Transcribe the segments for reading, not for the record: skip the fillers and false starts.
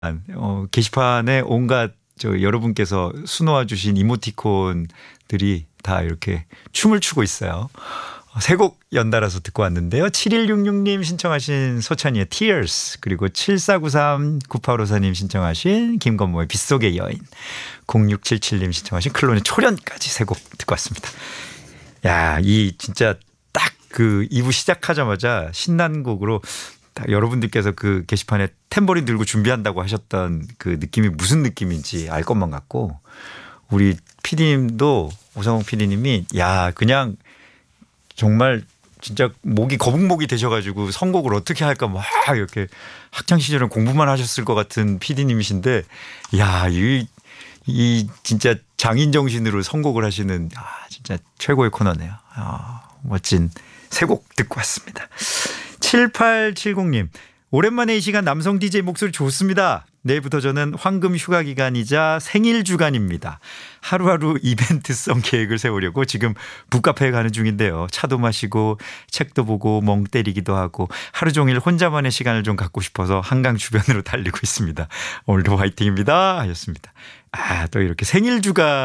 게시판에 온갖 여러분께서 수놓아 주신 이모티콘들이 다 이렇게 춤을 추고 있어요. 세 곡 연달아서 듣고 왔는데요. 7166님 신청하신 소찬이의 Tears, 그리고 7493 9854님 신청하신 김건모의 빗속의 여인, 0677님 신청하신 클론의 초련까지 세 곡 듣고 왔습니다. 야, 이 진짜 딱 그 2부 시작하자마자 신난 곡으로 딱 여러분들께서 그 게시판에 탬버린 들고 준비한다고 하셨던 그 느낌이 무슨 느낌인지 알 것만 같고, 우리 PD님도 오성욱 PD님이 야 그냥 정말 진짜 목이 거북목이 되셔가지고 선곡을 어떻게 할까 막 이렇게 학창 시절은 공부만 하셨을 것 같은 PD님이신데, 야, 이 진짜 장인 정신으로 선곡을 하시는 진짜 최고의 코너네요. 멋진 세 곡 듣고 왔습니다. 7870님, 오랜만에 이 시간 남성 DJ 목소리 좋습니다. 내일부터 저는 황금 휴가 기간이자 생일 주간입니다. 하루하루 이벤트성 계획을 세우려고 지금 북카페에 가는 중인데요. 차도 마시고 책도 보고 멍 때리기도 하고 하루 종일 혼자만의 시간을 좀 갖고 싶어서 한강 주변으로 달리고 있습니다. 오늘도 화이팅입니다 하셨습니다. 또 이렇게 생일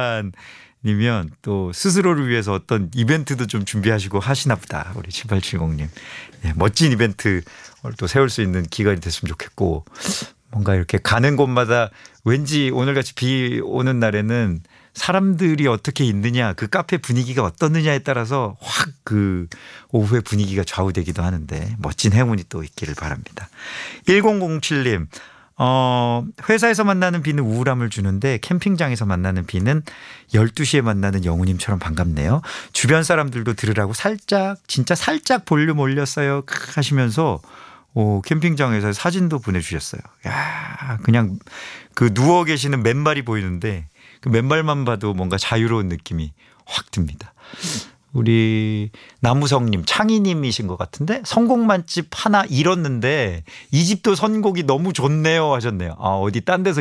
주간이면 또 스스로를 위해서 어떤 이벤트도 좀 준비하시고 하시나 보다. 우리 7870님. 네, 멋진 이벤트 또 세울 수 있는 기간이 됐으면 좋겠고, 뭔가 이렇게 가는 곳마다 왠지 오늘같이 비 오는 날에는 사람들이 어떻게 있느냐, 그 카페 분위기가 어떻느냐에 따라서 확 그 오후의 분위기가 좌우되기도 하는데 멋진 행운이 또 있기를 바랍니다. 1007님, 회사에서 만나는 비는 우울함을 주는데 캠핑장에서 만나는 비는 12시에 만나는 영우님처럼 반갑네요. 주변 사람들도 들으라고 살짝, 진짜 살짝 볼륨 올렸어요 하시면서 캠핑장에서 사진도 보내주셨어요. 야, 그냥 그 누워 계시는 맨발이 보이는데 그 맨발만 봐도 뭔가 자유로운 느낌이 확 듭니다. 우리 나무성님, 창희님이신 것 같은데, 선곡 맛집 하나 잃었는데 이 집도 선곡이 너무 좋네요 하셨네요. 어디 딴 데서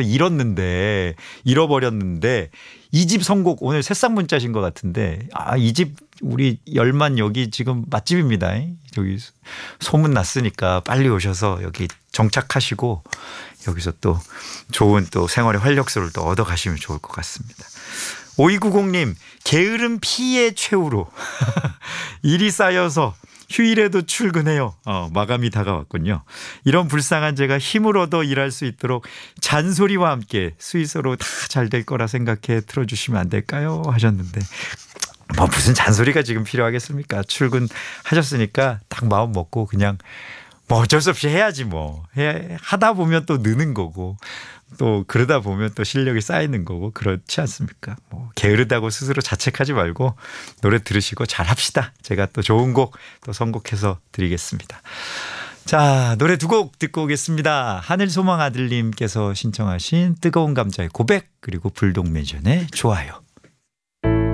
잃어버렸는데 이 집 선곡 오늘 새싹 문자신 것 같은데, 이 집 우리 열만 여기 지금 맛집입니다. 여기 소문 났으니까 빨리 오셔서 여기 정착하시고 여기서 또 좋은 또 생활의 활력소를 또 얻어가시면 좋을 것 같습니다. 5290님, 게으른 피의 최후로 일이 쌓여서 휴일에도 출근해요. 마감이 다가왔군요. 이런 불쌍한 제가 힘을 얻어 일할 수 있도록 잔소리와 함께 스위스로 다 잘 될 거라 생각해 들어주시면 안 될까요 하셨는데, 무슨 잔소리가 지금 필요하겠습니까? 출근하셨으니까 딱 마음 먹고 그냥 어쩔 수 없이 해야지 하다 보면 또 느는 거고, 또 그러다 보면 또 실력이 쌓이는 거고, 그렇지 않습니까? 게으르다고 스스로 자책하지 말고 노래 들으시고 잘 합시다. 제가 또 좋은 곡 또 선곡해서 드리겠습니다. 자, 노래 두 곡 듣고 오겠습니다. 하늘소망 아들님께서 신청하신 뜨거운 감자의 고백, 그리고 불독맨션의 좋아요.